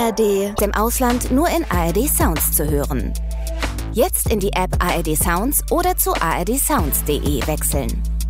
ARD, im Ausland nur in ARD Sounds zu hören. Jetzt in die App ARD Sounds oder zu ardsounds.de wechseln.